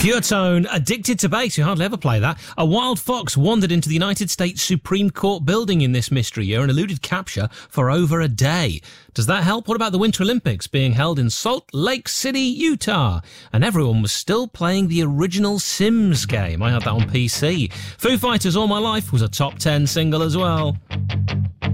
Pure Tone, Addicted to Bass, you hardly ever play that. A wild fox wandered into the United States Supreme Court building in this mystery year and eluded capture for over a day. Does that help? What about the Winter Olympics being held in Salt Lake City, Utah? And everyone was still playing the original Sims game. I had that on PC. Foo Fighters All My Life was a top 10 single as well.